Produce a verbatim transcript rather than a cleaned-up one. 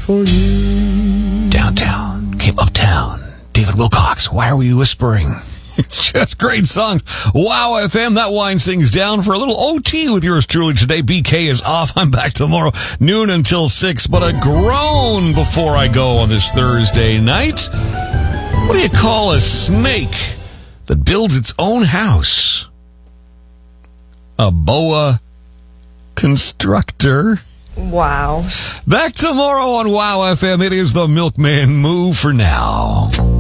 for you. Downtown came uptown. David Wilcox, why are we whispering? It's just great songs. Wow F M, that winds things down for a little O T with yours truly today. B K is off. I'm back tomorrow, noon until six. But a groan before I go on this Thursday night. What do you call a snake that builds its own house? A boa constructor. Wow. Back tomorrow on Wow F M. It is the Milkman Move for now.